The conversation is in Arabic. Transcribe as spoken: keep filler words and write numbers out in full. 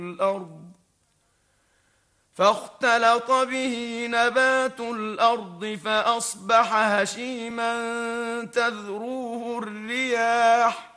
الأرض فاختلط به نبات الأرض فأصبح هشيما تذروه الرياح